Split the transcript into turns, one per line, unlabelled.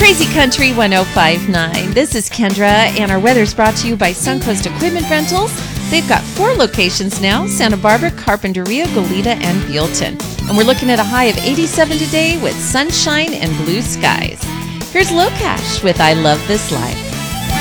Crazy Country 1059. This is Kendra, and our weather's brought to you by Suncoast Equipment Rentals. They've got 4 locations now: Santa Barbara, Carpinteria, Goleta, and Buellton. And we're looking at a high of 87 today with sunshine and blue skies. Here's Locash with I Love This Life.